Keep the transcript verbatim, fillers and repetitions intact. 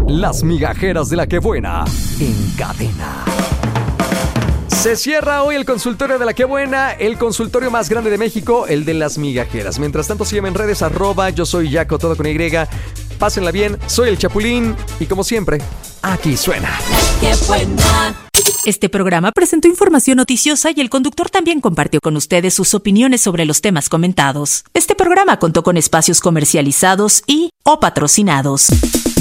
Las migajeras de la que buena en cadena. Se cierra hoy el consultorio de la que buena, el consultorio más grande de México, el de las migajeras. Mientras tanto, sígueme en redes, arroba, yo soy Yaco, todo con Y. Pásenla bien, soy el Chapulín y como siempre, aquí suena. ¡Qué buena! Este programa presentó información noticiosa y el conductor también compartió con ustedes sus opiniones sobre los temas comentados. Este programa contó con espacios comercializados y o patrocinados.